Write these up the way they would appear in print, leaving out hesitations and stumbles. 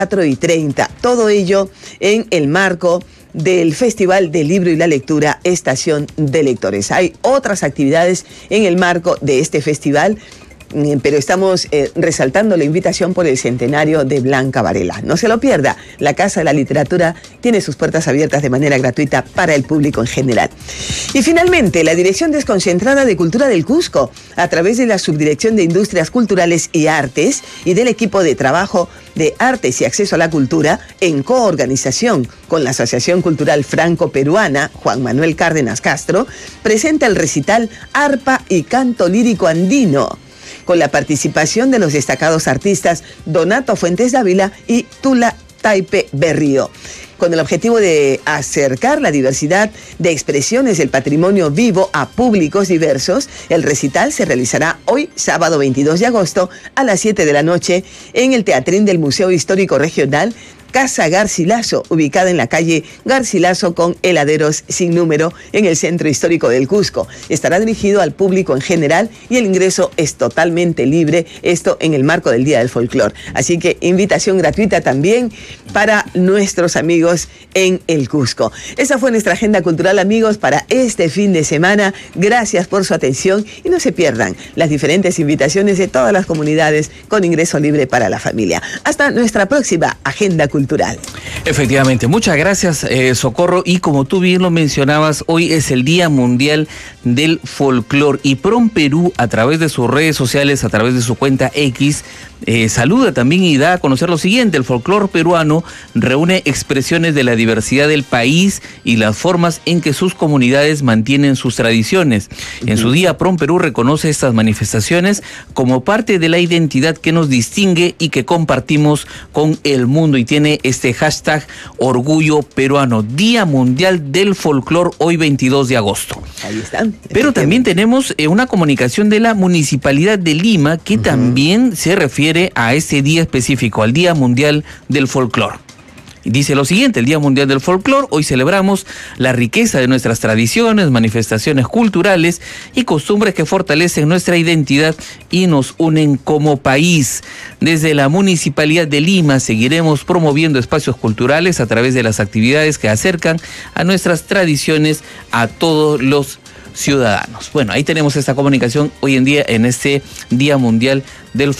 4:30. Todo ello en el marco del Festival del Libro y la Lectura Estación de Lectores. Hay otras actividades en el marco de este festival, pero estamos resaltando la invitación por el centenario de Blanca Varela. No se lo pierda, la Casa de la Literatura tiene sus puertas abiertas de manera gratuita para el público en general. Y finalmente, la Dirección Desconcentrada de Cultura del Cusco, a través de la Subdirección de Industrias Culturales y Artes y del equipo de trabajo de Artes y Acceso a la Cultura, en coorganización con la Asociación Cultural Franco-Peruana Juan Manuel Cárdenas Castro, presenta el recital Arpa y Canto Lírico Andino, con la participación de los destacados artistas Donato Fuentes Dávila y Tula Taipe Berrío, con el objetivo de acercar la diversidad de expresiones del patrimonio vivo a públicos diversos. El recital se realizará hoy, sábado 22 de agosto, a las 7 de la noche, en el Teatrín del Museo Histórico Regional Casa Garcilaso, ubicada en la calle Garcilaso con heladeros sin número en el centro histórico del Cusco. Estará dirigido al público en general y el ingreso es totalmente libre, esto en el marco del Día del Folclor. Así que invitación gratuita también para nuestros amigos en el Cusco. Esa fue nuestra agenda cultural, amigos, para este fin de semana. Gracias por su atención y no se pierdan las diferentes invitaciones de todas las comunidades con ingreso libre para la familia. Hasta nuestra próxima agenda cultural. Efectivamente, muchas gracias, Socorro, y como tú bien lo mencionabas, hoy es el Día Mundial del Folclor y PROM Perú, a través de sus redes sociales, a través de su cuenta X, saluda también y da a conocer lo siguiente: el folclor peruano reúne expresiones de la diversidad del país y las formas en que sus comunidades mantienen sus tradiciones. En su día, PROM Perú reconoce estas manifestaciones como parte de la identidad que nos distingue y que compartimos con el mundo, y tiene este hashtag Orgullo Peruano, Día Mundial del Folclor, hoy 22 de agosto. Ahí están. Pero también tenemos una comunicación de la Municipalidad de Lima que también se refiere a este día específico, al Día Mundial del Folclor. Y dice lo siguiente: el Día Mundial del Folclor, hoy celebramos la riqueza de nuestras tradiciones, manifestaciones culturales y costumbres que fortalecen nuestra identidad y nos unen como país. Desde la Municipalidad de Lima seguiremos promoviendo espacios culturales a través de las actividades que acercan a nuestras tradiciones a todos los ciudadanos. Bueno, ahí tenemos esta comunicación hoy en día en este Día Mundial del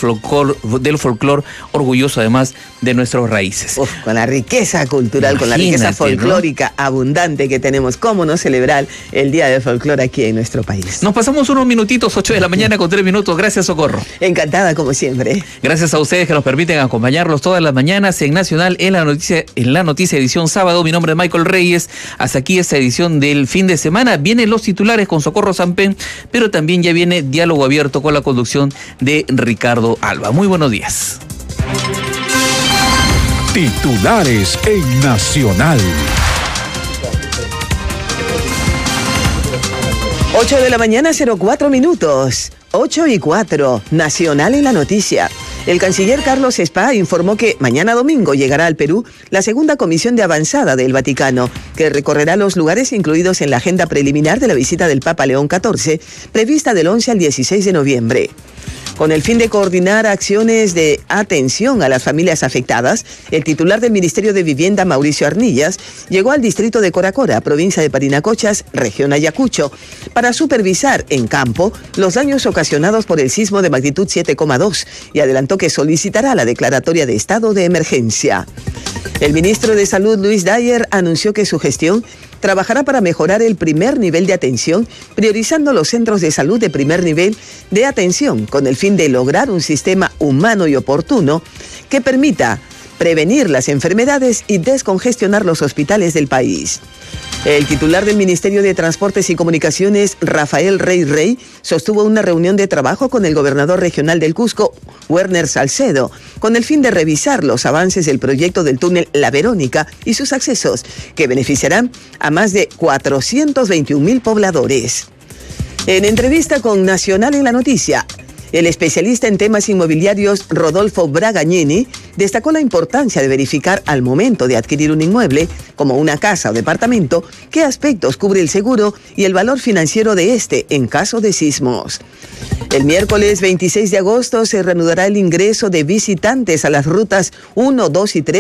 folclor, orgulloso además de nuestras raíces. Con la riqueza cultural, con la riqueza folclórica, ¿no?, abundante que tenemos. ¿Cómo no celebrar el Día del Folclor aquí en nuestro país? Nos pasamos unos minutitos, 8 de la mañana con 3 minutos. Gracias, Socorro. Encantada, como siempre. Gracias a ustedes que nos permiten acompañarlos todas las mañanas en Nacional, en la noticia edición sábado. Mi nombre es Michael Reyes. Hasta aquí esta edición del fin de semana. Vienen los titulares con Socorro Sampen, pero también ya viene Diálogo Abierto con la conducción de Ricardo Alba. Muy buenos días. Titulares en Nacional. 8 de la mañana, 04 minutos. 8:04, Nacional en la noticia. El canciller Carlos Spa informó que mañana domingo llegará al Perú la segunda comisión de avanzada del Vaticano, que recorrerá los lugares incluidos en la agenda preliminar de la visita del Papa León XIV, prevista del 11 al 16 de noviembre. Con el fin de coordinar acciones de atención a las familias afectadas, el titular del Ministerio de Vivienda, Mauricio Arnillas, llegó al distrito de Coracora, provincia de Parinacochas, región Ayacucho, para supervisar en campo los daños ocasionados por el sismo de magnitud 7,2 y adelantó que solicitará la declaratoria de estado de emergencia. El ministro de Salud, Luis Dyer, anunció que su gestión trabajará para mejorar el primer nivel de atención, priorizando los centros de salud de primer nivel de atención, con el fin de lograr un sistema humano y oportuno que permita prevenir las enfermedades y descongestionar los hospitales del país. El titular del Ministerio de Transportes y Comunicaciones, Rafael Rey, sostuvo una reunión de trabajo con el gobernador regional del Cusco, Werner Salcedo, con el fin de revisar los avances del proyecto del túnel La Verónica y sus accesos, que beneficiarán a más de 421,000 pobladores. En entrevista con Nacional en la Noticia, El especialista en temas inmobiliarios Rodolfo Bragagnini destacó la importancia de verificar al momento de adquirir un inmueble, como una casa o departamento, qué aspectos cubre el seguro y el valor financiero de este en caso de sismos. El miércoles 26 de agosto se reanudará el ingreso de visitantes a las rutas 1, 2 y 3